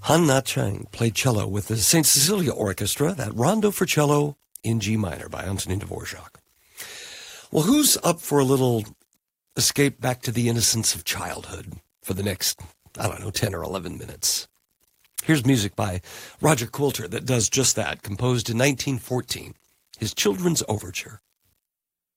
Han Na Chang played cello with the St. Cecilia Orchestra, that Rondo for Cello in G minor by Antonin Dvorak. Well, who's up for a little escape back to the innocence of childhood for the next, 10 or 11 minutes? Here's music by Roger Quilter that does just that, composed in 1914, his Children's Overture.